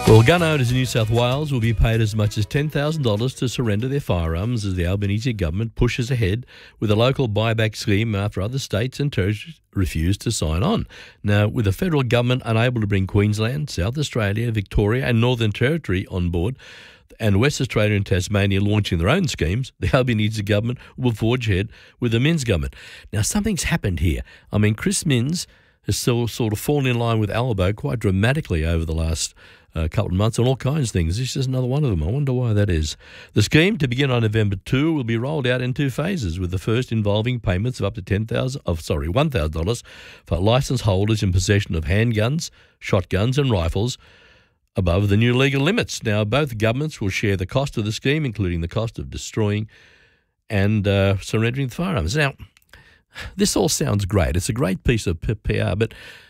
Well, gun owners in New South Wales will be paid as much as $10,000 to surrender their firearms as the Albanese government pushes ahead with a local buyback scheme after other states and territories refused to sign on. Now, with the federal government unable to bring Queensland, South Australia, Victoria and Northern Territory on board, and West Australia and Tasmania launching their own schemes, the Albanese government will forge ahead with the Minns government. Now, something's happened here. I mean, Chris Minns has still sort of fallen in line with Albo quite dramatically over the last couple of months on all kinds of things. This is another one of them. I wonder why that is. The scheme, to begin on November 2, will be rolled out in two phases, with the first involving payments of up to $1,000 for licence holders in possession of handguns, shotguns and rifles above the new legal limits. Now, both governments will share the cost of the scheme, including the cost of destroying and surrendering the firearms. Now, this all sounds great. It's a great piece of PR, but